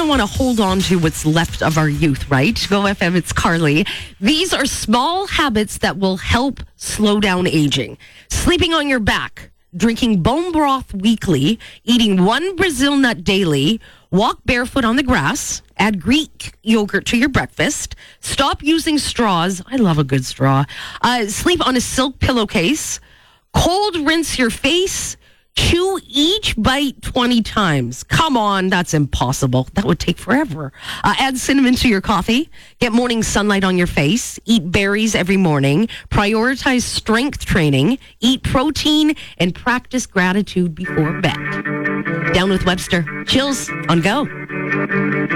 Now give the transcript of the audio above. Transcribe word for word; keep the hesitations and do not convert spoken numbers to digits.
of want to hold on to what's left of our youth, right? Go F M, it's Carly. These are small habits that will help slow down aging. Sleeping on your back, drinking bone broth weekly, eating one Brazil nut daily, walk barefoot on the grass, add Greek yogurt to your breakfast, stop using straws. I love a good straw. Uh, sleep on a silk pillowcase, cold rinse your face, chew each bite twenty times. Come on, that's impossible. That would take forever. Uh, add cinnamon to your coffee. Get morning sunlight on your face. Eat berries every morning. Prioritize strength training. Eat protein and practice gratitude before bed. Down with Webster. Chills on Go.